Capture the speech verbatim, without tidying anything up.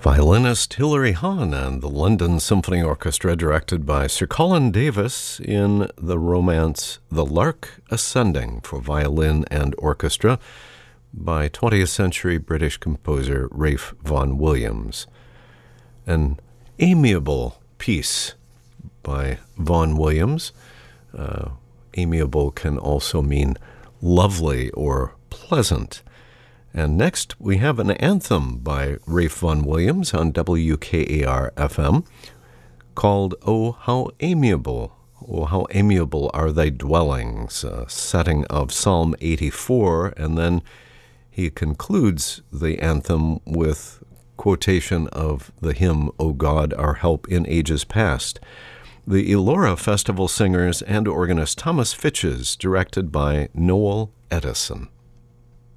Violinist Hilary Hahn and the London Symphony Orchestra, directed by Sir Colin Davis, in the romance The Lark Ascending for violin and orchestra by twentieth century British composer Ralph Vaughan Williams. An amiable piece by Vaughan Williams. Uh, amiable can also mean lovely or pleasant. And next, we have an anthem by Ralph Vaughan Williams on W K A R F M called "Oh, How Amiable, Oh, How Amiable Are Thy Dwellings," a setting of Psalm eighty-four, and then he concludes the anthem with quotation of the hymn, "O God, Our Help in Ages Past." The Elora Festival Singers and organist Thomas Fitches, directed by Noel Edison.